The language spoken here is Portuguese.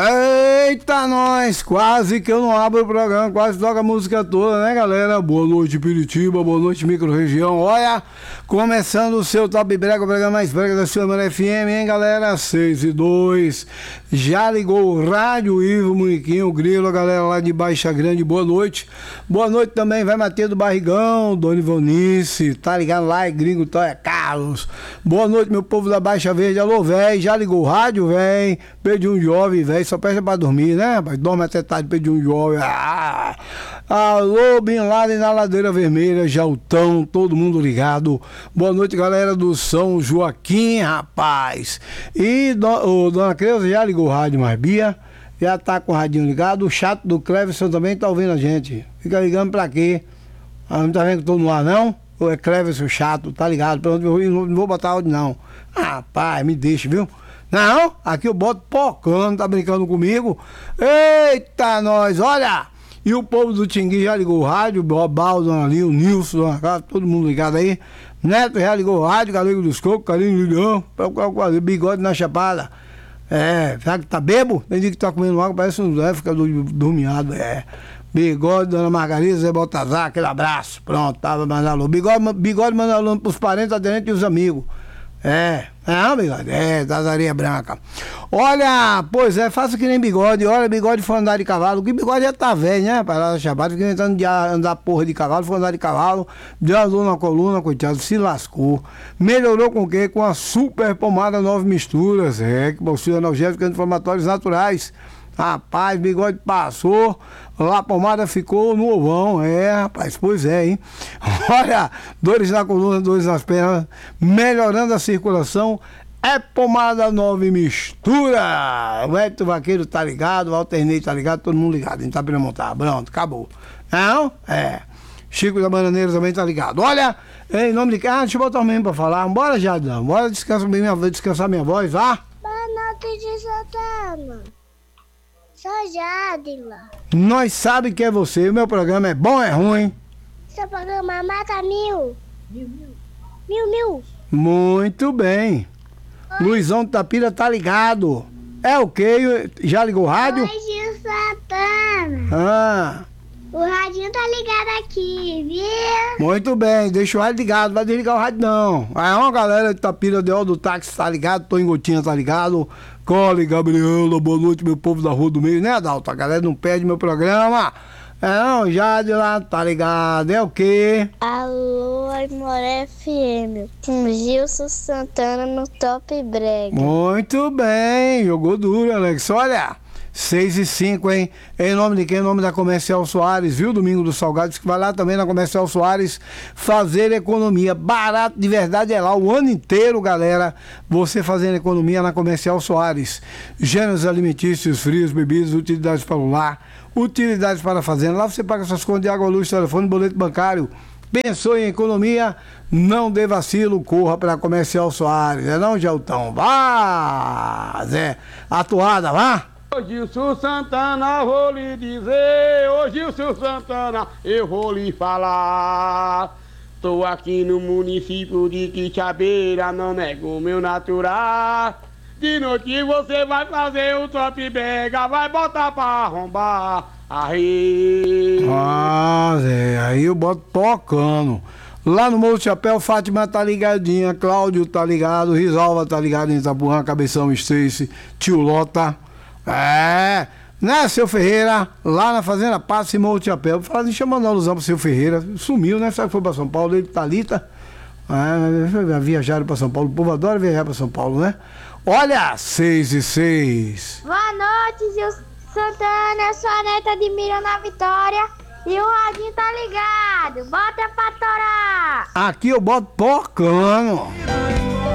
Eita, nós! Quase que eu não abro o programa, quase toca a música toda, né, galera? Boa noite, Piritiba, boa noite, micro-região. Olha, começando o seu Top Brega, o programa mais brega da Semana FM, hein, galera? 6:02. Já ligou o rádio, Ivo Muniquinho, o Grilo, a galera lá de Baixa Grande, boa noite. Boa noite também, vai Matheus do Barrigão, Dona Ivonice, tá ligado lá, é Gringo, Toia Carlos. Boa noite, meu povo da Baixa Verde, alô, véi, já ligou o rádio, véi? Perdi um jovem, véi, só presta pra dormir, né, rapaz? Dorme até tarde, perdi um jovem. Alô, Bin Laden na Ladeira Vermelha, Jaltão, todo mundo ligado. Boa noite, galera do São Joaquim, rapaz. E Dona Creuza já ligou o rádio, mas Bia já tá com o radinho ligado. O chato do Cleverson também tá ouvindo a gente. Fica ligando pra quê? Não tá vendo que eu tô no ar, não? Ou é Cleverson chato, tá ligado? Pronto, não vou botar áudio, não. Rapaz, me deixa, viu? Não, aqui eu boto pocando, tá brincando comigo? Eita, nós, olha! E o povo do Tingui já ligou o rádio, o Bobal, Dona Linho, o Nilson, Dona Casa, todo mundo ligado aí. Neto já ligou o rádio, Galego dos Cocos, Carinho Lilhão, Bigode na Chapada. Será que tá bebo? Tem dia que tá comendo água, parece um Zé, fica dormiado, Bigode, Dona Margarida, Zé Baltazar, aquele abraço, pronto, tava mandando alô. Bigode manda alô pros parentes, aderentes e os amigos. Bigode, das areias brancas. Olha, pois faça que nem Bigode. Olha, Bigode foi andar de cavalo. Que Bigode já tá velho, né? Para lá da Chapada, fica tentando andar porra de cavalo, foi andar de cavalo, deu uma dor na coluna, coitado, se lascou. Melhorou com o quê? Com a super pomada 9 misturas, que possui analgésicos anti-inflamatórios naturais. Rapaz, Bigode passou, lá a pomada ficou no ovão, rapaz, pois hein? Olha, dores na coluna, dores nas pernas, melhorando a circulação, pomada 9 mistura. O Hélio Vaqueiro tá ligado, o Alternei tá ligado, todo mundo ligado, a gente tá pra montar, pronto, acabou. Não? Chico da Bananeira também tá ligado. Olha, em nome de quem? Deixa eu botar o mesmo pra falar, bora Jadão, bora descansar minha voz, vá. Boa noite de Santana. Sou Jadila. Nós sabemos que é você, o meu programa é bom ou é ruim? Seu programa mata mil. Mil. Muito bem. Oi. Luizão do Tapira tá ligado. É o quê? Já ligou o rádio? Oi, Gil Santana. O radinho tá ligado aqui, viu? Muito bem, deixa o rádio ligado, vai desligar o rádio não. Aí uma galera de Tapira, do táxi tá ligado, Tô em Gotinha tá ligado. Cole, Gabriela, boa noite, meu povo da Rua do Meio, né, Adalto? A galera não perde meu programa. Não, já de lá, tá ligado? É o quê? Alô, Aimoré FM, com Gilson Santana no Top Brega. Muito bem, jogou duro, Alex. Olha, 6:05, hein? Em nome de quem? Em nome da Comercial Soares, viu? Domingo dos Salgados, que vai lá também na Comercial Soares fazer economia. Barato de verdade é lá, o ano inteiro, galera, você fazendo economia na Comercial Soares. Gêneros alimentícios, frios, bebidas, utilidades para o lar, utilidades para a fazenda. Lá você paga suas contas de água, luz, telefone, boleto bancário. Pensou em economia? Não dê vacilo, corra para a Comercial Soares. Não, Geltão? Vá, Zé. A toada, vá. Ô Gilson Santana, vou lhe dizer, ô Gilson Santana, eu vou lhe falar. Tô aqui no município de Quixabeira, não nego meu natural. De noite você vai fazer o Top Brega, vai botar pra arrombar. Aí. Zé, aí eu boto tocando. Lá no Morro Chapéu, Fátima tá ligadinha, Cláudio tá ligado, Risalva tá ligado em Itapuã, Cabeção Stacy, Tio Lota. Né, seu Ferreira, lá na Fazenda Passa e Morro de Chapéu. Deixa eu mandar uma alusão pro seu Ferreira. Sumiu, né? Sabe que foi pra São Paulo, ele Thalita. Viajaram pra São Paulo. O povo adora viajar pra São Paulo, né? Olha, 6:06. Boa noite, Gil Santana. Eu sou a neta de Miriam na Vitória. E o radinho tá ligado. Bota pra torar. Aqui eu boto tocando.